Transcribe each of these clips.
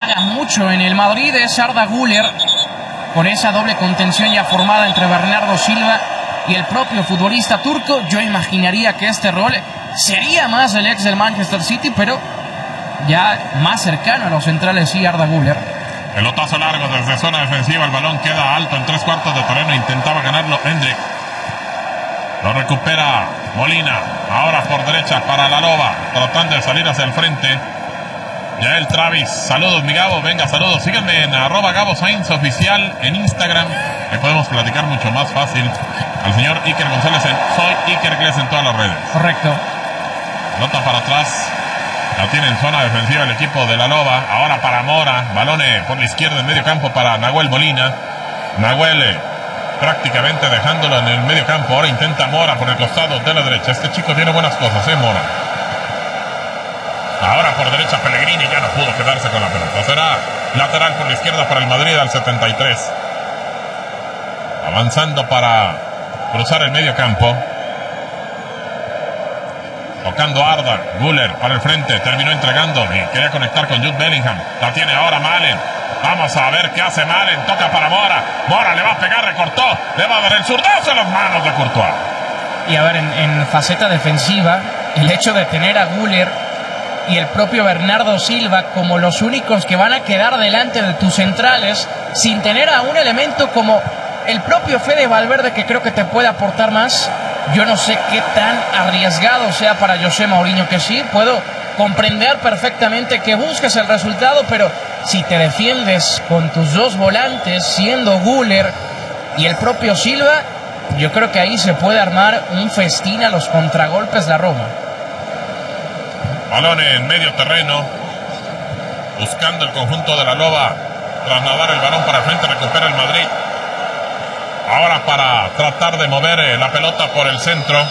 paga mucho en el Madrid es Arda Güler, con esa doble contención ya formada entre Bernardo Silva y el propio futbolista turco. Yo imaginaría que este rol sería más el ex del Manchester City, pero ya más cercano a los centrales, sí, Arda Güler. Pelotazo largo desde zona defensiva, el balón queda alto en 3/4 de terreno, intentaba ganarlo Hendrik. Lo recupera Molina, ahora por derecha para la Loba, tratando de salir hacia el frente. Yael Travis, saludos mi Gabo, venga saludos, síganme en @GaboSainzOficial en Instagram, ahí podemos platicar mucho más fácil. Al señor Iker González en Soy Iker Gles en todas las redes. Correcto. Nota para atrás, la tiene en zona defensiva el equipo de la Loba, ahora para Mora, balone por la izquierda en medio campo para Nahuel Molina. Nahuel prácticamente dejándolo en el medio campo, ahora intenta Mora por el costado de la derecha. Este chico tiene buenas cosas, Mora. Ahora por derecha Pellegrini, ya no pudo quedarse con la pelota. Será lateral por la izquierda para el Madrid al 73. Avanzando para cruzar el medio campo. Tocando Arda Güler para el frente, terminó entregando y quería conectar con Jude Bellingham. La tiene ahora Malen. Vamos a ver qué hace Malen. Toca para Mora. Mora le va a pegar, recortó. Le va a dar el zurdazo en las manos de Courtois. Y a ver, en faceta defensiva, el hecho de tener a Güler y el propio Bernardo Silva como los únicos que van a quedar delante de tus centrales, sin tener a un elemento como el propio Fede Valverde, que creo que te puede aportar más. Yo no sé qué tan arriesgado sea para José Mourinho, que sí, puedo comprender perfectamente que busques el resultado, pero si te defiendes con tus dos volantes, siendo Güler y el propio Silva, yo creo que ahí se puede armar un festín a los contragolpes de la Roma. Balón en medio terreno, buscando el conjunto de la Loba, trasladar el balón para el frente, recupera el Madrid. Ahora para tratar de mover la pelota por el centro.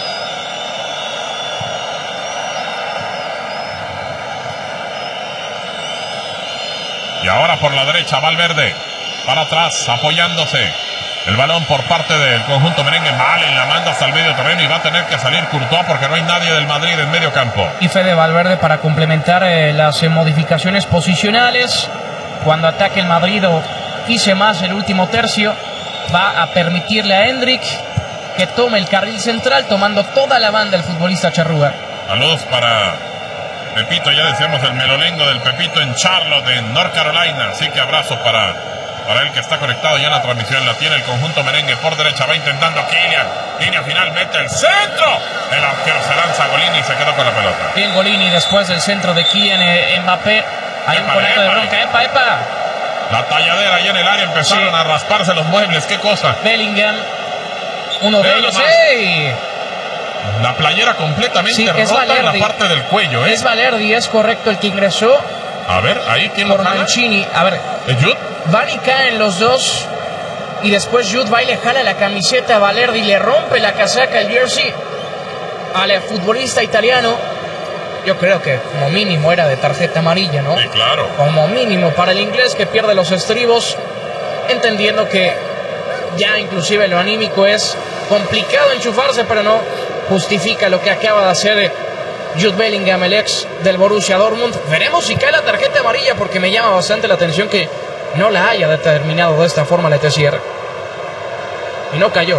Y ahora por la derecha Valverde, para atrás, apoyándose. El balón por parte del conjunto merengue, Malen la manda hasta el medio terreno y va a tener que salir Courtois porque no hay nadie del Madrid en medio campo. Y Fede Valverde para complementar las modificaciones posicionales. Cuando ataque el Madrid o quise más el último tercio, va a permitirle a Hendrik que tome el carril central, tomando toda la banda el futbolista charrúa. Saludos para Pepito, ya decíamos el melolengo del Pepito en Charlotte, en North Carolina. Así que abrazo para él que está conectado ya en la transmisión. La tiene el conjunto merengue por derecha, va intentando Kylian. Línea final, mete el centro. El arquero se lanza a Golini y se quedó con la pelota. Bien Golini después del centro de Kylian Mbappé. Hay un conato de bronca, epa. La talladera allá en el área, empezaron a rasparse los muebles, qué cosa. Bellingham, uno de ellos. ¡Ey! La playera completamente rota en la parte del cuello. Es Valerdi, es correcto el que ingresó. A ver, ahí quién lo por jala. Mancini. A ver, ¿es Jude? van y caen los dos. Y después Jude va y le jala la camiseta a Valerdi, le rompe la casaca, el jersey al futbolista italiano. Yo creo que como mínimo era de tarjeta amarilla, ¿no? Sí, claro. Como mínimo para el inglés que pierde los estribos, entendiendo que ya inclusive lo anímico es complicado enchufarse, pero no justifica lo que acaba de hacer Jude Bellingham, el ex del Borussia Dortmund. Veremos si cae la tarjeta amarilla, porque me llama bastante la atención que no la haya determinado de esta forma Letessier. Y no cayó,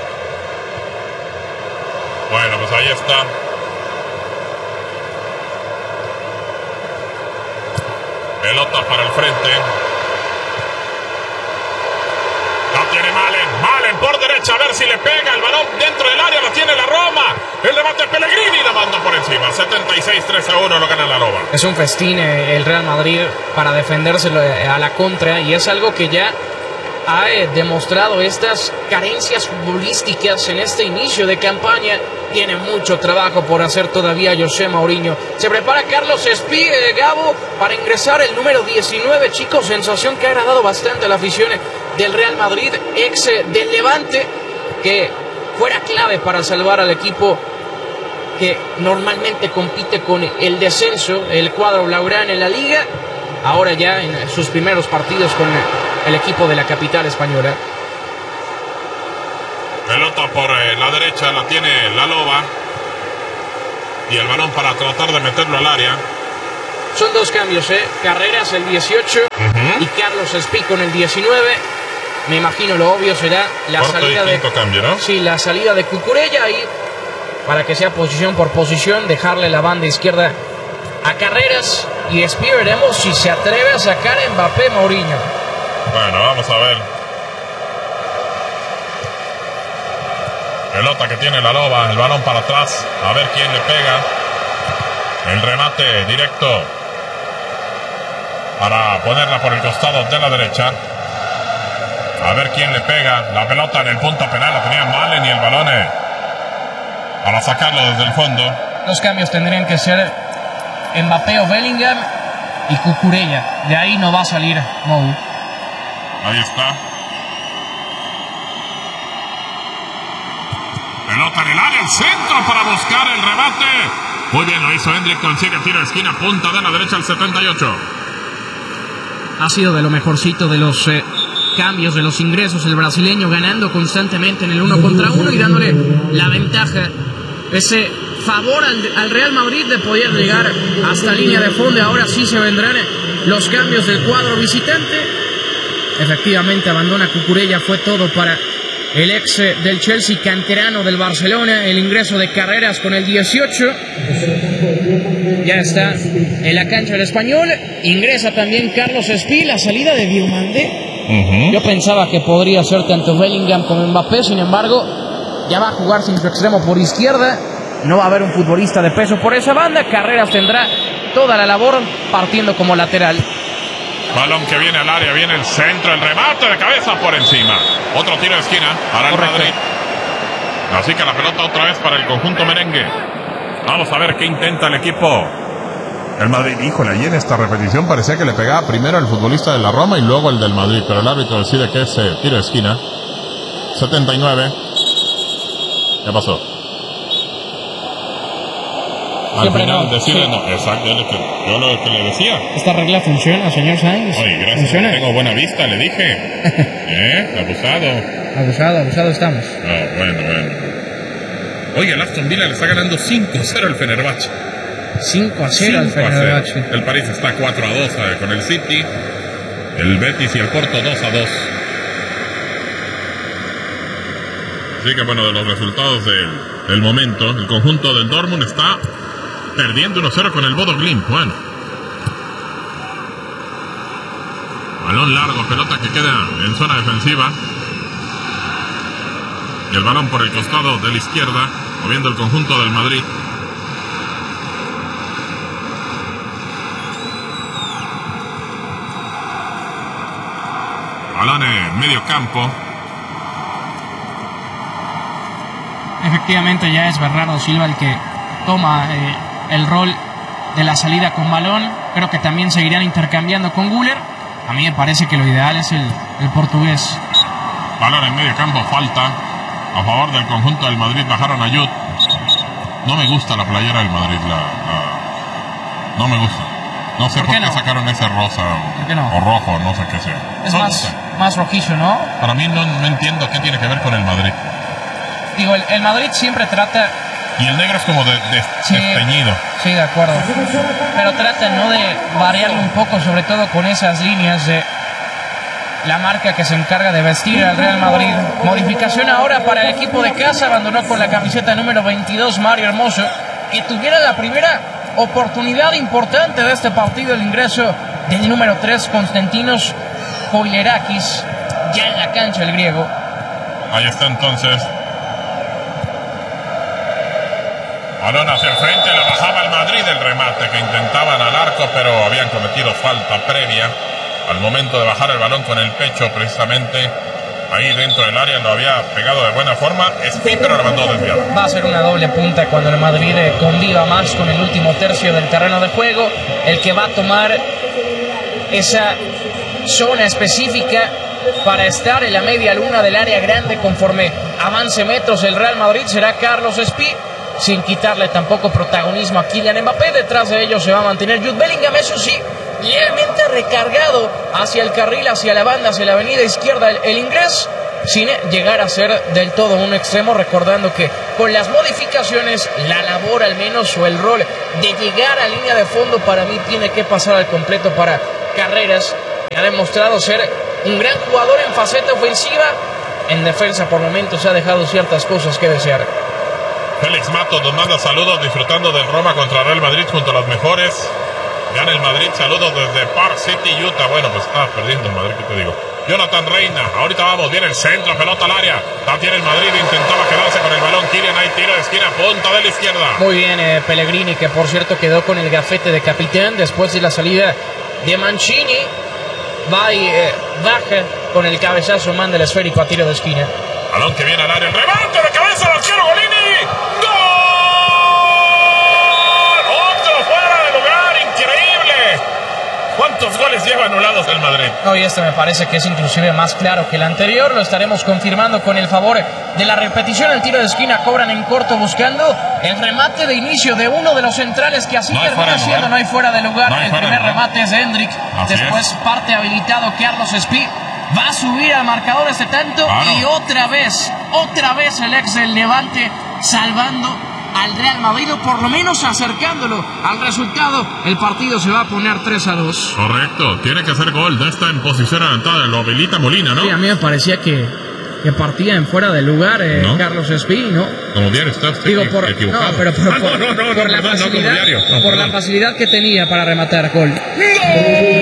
Bueno, pues ahí está. Pelota para el frente. La tiene Malen por derecha, a ver si le pega el balón dentro del área, la tiene la Roma. El remate Pellegrini, la manda por encima. 76-3-1 lo gana la Roma. Es un festín el Real Madrid para defenderse a la contra, y es algo que ya ha demostrado estas carencias futbolísticas en este inicio de campaña. Tiene mucho trabajo por hacer todavía José Mourinho. Se prepara Carlos Espí, Gabo, para ingresar el número 19, chicos. Sensación que ha agradado bastante a la afición del Real Madrid, ex del Levante, que fuera clave para salvar al equipo que normalmente compite con el descenso, el cuadro blaugrana en la liga. Ahora ya en sus primeros partidos con el equipo de la capital española. Pelota por la derecha, la tiene la Loba. Y el balón para tratar de meterlo al área. Son dos cambios, Carreras el 18 y Carlos Espí con el 19. Me imagino lo obvio será la salida de cambio, ¿no? Sí, la salida de Cucurella ahí para que sea posición por posición, dejarle la banda izquierda a Carreras y Espí. Veremos si se atreve a sacar a Mbappé Mourinho. Bueno, vamos a ver. Pelota que tiene la Loba, el balón para atrás, a ver quién le pega. El remate directo para ponerla por el costado de la derecha. A ver quién le pega. La pelota en el punto penal la tenía Malen y el balón para sacarlo desde el fondo. Los cambios tendrían que ser Mbappé o Bellingham y Cucurella. De ahí no va a salir Mou. Ahí está. Pelota en el área, el centro para buscar el remate. Muy bien, lo hizo Hendrik, consigue tiro de esquina, punta de la derecha al 78. Ha sido de lo mejorcito de los cambios, de los ingresos, el brasileño ganando constantemente en el 1 contra 1 y dándole la ventaja, ese favor al Real Madrid de poder llegar hasta línea de fondo. Ahora sí se vendrán los cambios del cuadro visitante. Efectivamente abandona Cucurella, fue todo para el ex del Chelsea, canterano del Barcelona. El ingreso de Carreras con el 18. Ya está en la cancha el español. Ingresa también Carlos Espí. La salida de Diomandé. Yo pensaba que podría ser tanto Bellingham como Mbappé. Sin embargo, ya va a jugar sin su extremo por izquierda. No va a haber un futbolista de peso por esa banda. Carreras tendrá toda la labor partiendo como lateral. Balón que viene al área, viene el centro, el remate de cabeza por encima. Otro tiro de esquina para el Madrid. Así que la pelota otra vez para el conjunto merengue. Vamos a ver qué intenta el equipo. El Madrid, híjole, ahí en esta repetición parecía que le pegaba primero el futbolista de la Roma y luego el del Madrid, pero el árbitro decide que es tiro de esquina. 79. ¿Qué pasó? Al Siempre final no. decide Sí. no. Exacto, yo lo que le decía. Esta regla funciona, señor Sainz. Oye, gracias, Funciona. tengo buena vista, le dije. Abusado. Abusado estamos. Bueno. Oye, el Aston Villa le está ganando 5-0 al Fenerbahce. 5-0 al Fenerbahce. El París está 4-2 con el City. El Betis y el Porto 2-2. Así que bueno, de los resultados del momento, el conjunto del Dortmund está perdiendo 1-0 con el Bodo Glimt. Bueno. Balón largo, pelota que queda en zona defensiva. Y el balón por el costado de la izquierda, moviendo el conjunto del Madrid. Balón en medio campo. Efectivamente ya es Bernardo Silva el que toma el rol de la salida con balón. Creo que también seguirán intercambiando con Güler. A mí me parece que lo ideal es el portugués. Balón en medio campo, falta a favor del conjunto del Madrid. Bajaron a Yud. No me gusta la playera del Madrid, no me gusta. No sé por qué sacaron ese rosa o rojo, no sé qué sea. Es más rojizo, ¿no? Para mí no entiendo qué tiene que ver con el Madrid. Digo, el Madrid siempre trata... Y el negro es como desteñido. Sí, de acuerdo. Pero trata, ¿no?, de variarlo un poco, sobre todo con esas líneas de la marca que se encarga de vestir al Real Madrid. Modificación ahora para el equipo de casa. Abandonó con la camiseta número 22 Mario Hermoso, que tuviera la primera oportunidad importante de este partido, el ingreso del número 3 Konstantinos Koilerakis, ya en la cancha el griego. Ahí está entonces. Balón hacia el frente, la bajaba el Madrid, el remate que intentaban al arco, pero habían cometido falta previa. Al momento de bajar el balón con el pecho, precisamente ahí dentro del área lo había pegado de buena forma. Espí, pero lo mandó desviado. Va a ser una doble punta cuando el Madrid conviva más con el último tercio del terreno de juego. El que va a tomar esa zona específica para estar en la media luna del área grande conforme avance metros el Real Madrid será Carlos Espí, sin quitarle tampoco protagonismo a Kylian Mbappé. Detrás de ellos se va a mantener Jude Bellingham, eso sí, levemente recargado hacia el carril, hacia la banda, hacia la avenida izquierda el ingreso, sin llegar a ser del todo un extremo, recordando que con las modificaciones, la labor al menos, o el rol de llegar a línea de fondo, para mí tiene que pasar al completo para Carreras, que ha demostrado ser un gran jugador en faceta ofensiva. En defensa por momentos ha dejado ciertas cosas que desear. Félix Matos nos manda saludos, disfrutando del Roma contra Real Madrid junto a los mejores. Gana el Madrid, saludos desde Park City, Utah. Bueno, pues estaba perdiendo el Madrid, ¿qué te digo? Jonathan Reina, ahorita vamos, viene el centro, pelota al área. La tiene el Madrid, intentaba quedarse con el balón. Kylian, ahí tiro de esquina, punta de la izquierda. Muy bien, Pellegrini, que por cierto quedó con el gafete de capitán después de la salida de Mancini. Va y baja con el cabezazo, manda el esférico a tiro de esquina. Balón que viene al área, el remate de cabeza al arquero Golini. ¿Cuántos goles lleva anulados el Madrid? No, y este me parece que es inclusive más claro que el anterior. Lo estaremos confirmando con el favor de la repetición. El tiro de esquina, cobran en corto buscando el remate de inicio de uno de los centrales, que así termina siendo. No hay fuera de lugar. El primer remate es de Hendrik. Después parte habilitado Carlos Espí. Va a subir al marcador este tanto. Claro. Y otra vez el ex del Levante salvando al Real Madrid, o por lo menos acercándolo al resultado. El partido se va a poner 3-2. Correcto, tiene que hacer gol. Ya está en posición adelantada, lo habilita Molina, ¿no? Sí, a mí me parecía que partía en fuera de lugar, ¿no? Carlos Espí, ¿no? Como bien está usted equivocado. No, pero por la facilidad que tenía para rematar gol.